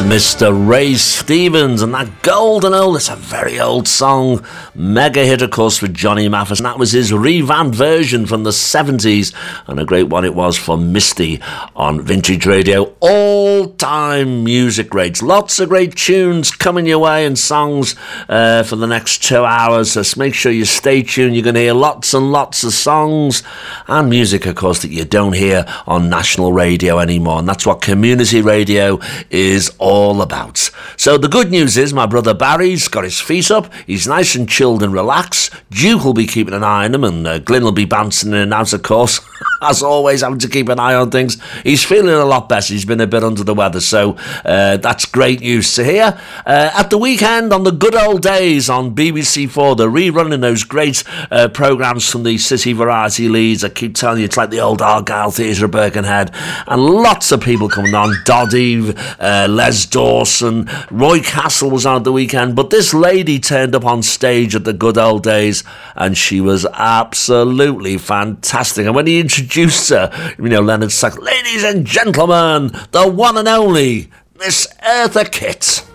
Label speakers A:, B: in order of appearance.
A: Mr. Ray Stevens and that Golden Old, it's a very old song, mega hit of course for Johnny Mathis, and that was his revamped version from the 70s, and a great one it was for Misty on Vintage Radio. All time music greats, lots of great tunes coming your way and songs for the next 2 hours, so make sure you stay tuned. You're going to hear lots and lots of songs and music of course that you don't hear on national radio anymore, and that's what community radio is all about. So the good news is my brother Barry's got his feet up, he's nice and chilled and relaxed. Duke will be keeping an eye on him, and Glyn will be bouncing in and out of course as always, having to keep an eye on things. He's feeling a lot better, he's been a bit under the weather, so that's great news to hear. At the weekend on the good old days on BBC4, they're rerunning those great programmes from the City Variety Leeds. I keep telling you, it's like the old Argyle Theatre of Birkenhead, and lots of people coming on. Doddy, Les Dawson, Roy Castle was on at the weekend, but this lady turned up on stage at the good old days and she was absolutely fantastic. And when he introduced her, Leonard Sax, ladies and gentlemen, the one and only Miss Eartha Kitt.